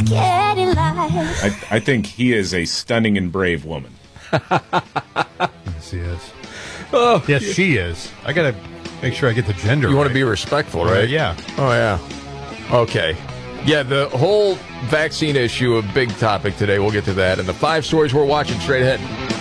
I think he is a stunning and brave woman. Yes, he is. Oh, yes, she is. I got to make sure I get the gender You right. want to be respectful, right? Yeah. Oh, yeah. Okay. Yeah, the whole vaccine issue, a big topic today. We'll get to that. And the 5 stories we're watching straight ahead.